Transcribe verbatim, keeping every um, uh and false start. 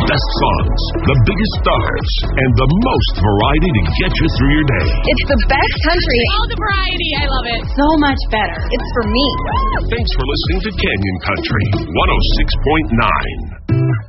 best songs, the biggest stars, and the most variety to get you through your day. It's the best country. All the variety. I love it. So much better. It's for me. Thanks for listening to Canyon Country one oh six point nine.